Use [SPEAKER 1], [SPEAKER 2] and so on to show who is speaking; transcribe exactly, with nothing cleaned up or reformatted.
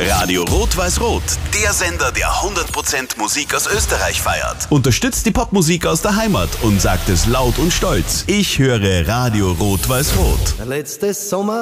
[SPEAKER 1] Radio Rot-Weiß-Rot, der Sender, der hundert Prozent Musik aus Österreich feiert. Unterstützt die Popmusik aus der Heimat und sagt es laut und stolz. Ich höre Radio Rot-Weiß-Rot.
[SPEAKER 2] Letztes Sommer